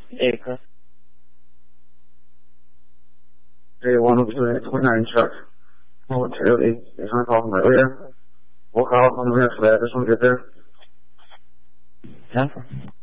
Hey, Chris. Hey, 129 truck. Oh, Taylor, there's one call from earlier. We'll call from there for that. This one get there. Jennifer.